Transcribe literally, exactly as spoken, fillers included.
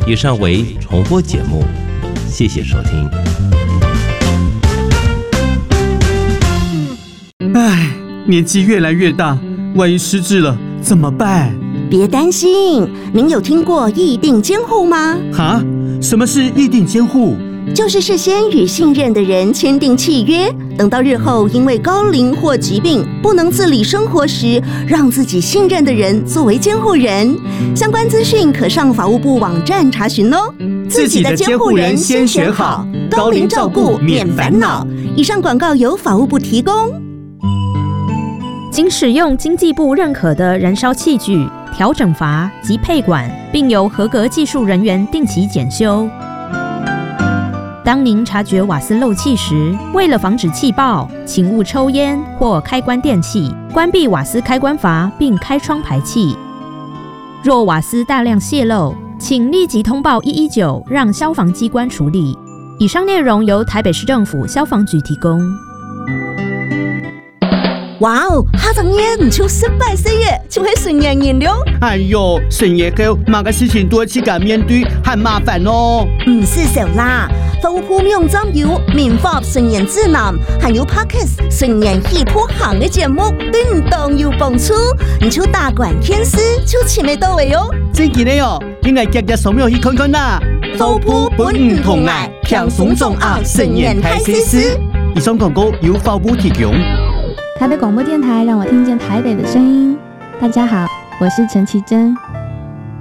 以上为重播节目，谢谢收听。 唉，年纪越来越大，万一失智了怎么办？ 别担心，您有听过议定监护吗？ 哈？什么是议定监护？ 就是事先与信任的人签订契约，等到日后因为高龄或疾病不能自理生活时，让自己信任的人作为监护人。相关资讯可上法务部网站查询哦。 自己的监护人先选好，高龄照顾免烦恼。 以上广告由法务部提供。 经使用经济部认可的燃烧器具、调整阀及配管，并由合格技术人员定期检修。当您察觉瓦斯漏气时，为了防止气爆，请勿抽烟或开关电器，关闭瓦斯开关阀并开窗排气。若瓦斯大量泄漏，请立即通报一一九，让消防机关处理。以上内容由台北市政府消防局提供。 哇哦，哈张爷唔像失败生日，就係順人人了。 哎呦，成日佢某個事情都自己面對，很麻煩哦。 唔是少啦，法務部用針有民法成人指南，還有 Podcast 成人戲譜行嘅節目，對唔當有幫助。唔像大管天師就前面到位哦。 真嘅呢哦，應該日日掃描去看看啦。 法務部本唔同愛，強鬆重拗成人太西施。 以上廣告由法務部提供。 台北廣播電台讓我聽見台北的聲音。大家好，我是陳綺貞。